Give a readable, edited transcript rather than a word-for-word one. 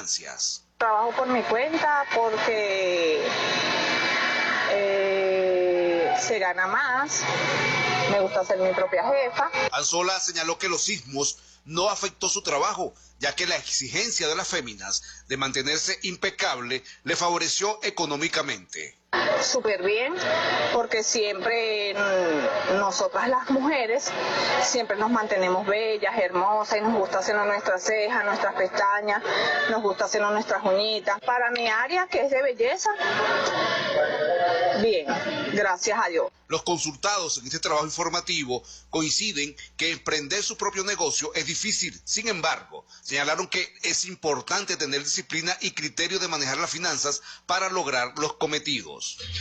ganancias. Trabajo por mi cuenta porque se gana más, me gusta ser mi propia jefa. Anzola señaló que los sismos no afectó su trabajo, ya que la exigencia de las féminas de mantenerse impecable le favoreció económicamente. Súper bien, porque siempre nosotras las mujeres siempre nos mantenemos bellas, hermosas, y nos gusta hacernos nuestras cejas, nuestras pestañas, nos gusta hacernos nuestras uñitas. Para mi área, que es de belleza, bien, gracias a Dios. Los consultados en este trabajo informativo coinciden que emprender su propio negocio es difícil. Sin embargo, señalaron que es importante tener disciplina y criterio de manejar las finanzas para lograr los cometidos.